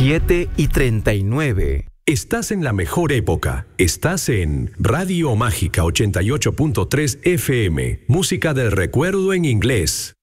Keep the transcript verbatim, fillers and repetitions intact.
siete y treinta y nueve. Estás en la mejor época. Estás en Radio Mágica ochenta y ocho punto tres F M. Música del recuerdo en inglés.